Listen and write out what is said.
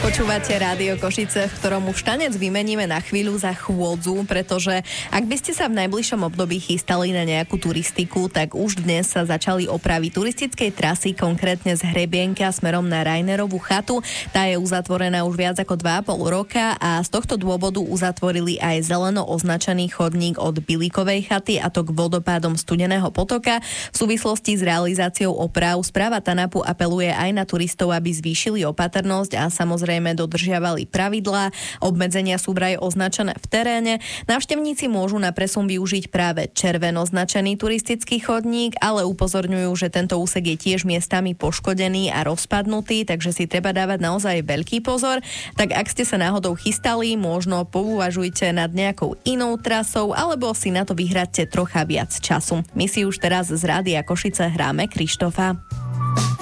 Počúvate Rádio Košice, v ktorom už tanec vymeníme na chvíľu za chôdzu, pretože ak by ste sa v najbližšom období chystali na nejakú turistiku, tak už dnes sa začali opravy turistickej trasy, konkrétne z Hrebienka smerom na Rainerovú chatu. Tá je uzatvorená už viac ako 2,5 roka a z tohto dôvodu uzatvorili aj zeleno označený chodník od Bilíkovej chaty, a to k vodopádom Studeného potoka. V súvislosti s realizáciou oprav správa TANAPu apeluje aj na turistov, aby zvýšili opatrnosť a samozrejme dodržiavali pravidlá. Obmedzenia sú vraj označené v teréne. Návštevníci môžu na presun využiť práve červeno značený turistický chodník, ale upozorňujú, že tento úsek je tiež miestami poškodený a rozpadnutý, takže si treba dávať naozaj veľký pozor. Tak ak ste sa náhodou chystali, možno pouvažujte nad nejakou inou trasou alebo si na to vyhradte trocha viac času. My si už teraz z Rádia Košice hráme Krištofa.